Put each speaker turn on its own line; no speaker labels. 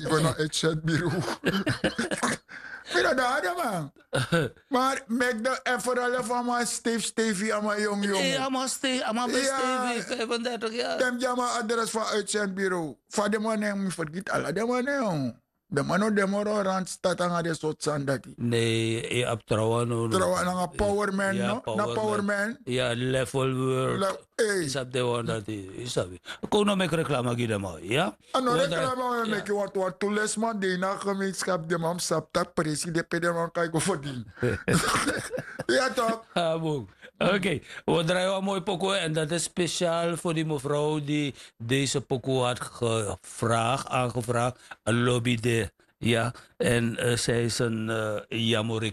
Ik ben nog uitzendbureau. Mira daar, man. Maar met de en vooral van mijn Stevie aan mijn jong.
Ja, maar Stevie, 35 jaar.
Dem jama adres van uitzendbureau. Van de man moet vergiet alle de man. De man de moro randstad aan de soort sandati.
Nee, je hebt trouwen.
Trouwen aan een powerman,
ja,
no? Na powerman.
Ja, level work. Is dat de one dat is dat? Kon nou met reclame gieten maar, ja?
En dan reclame met je wat toeles man die na gemeenschap de man sapta president de man kan ik verdienen. Ja toch?
Ah, boek. Oké, we draaien een mooi pokoe en dat is speciaal voor die mevrouw die deze pokoe had aangevraagd, een lobby de, ja. En zij is een Yamorik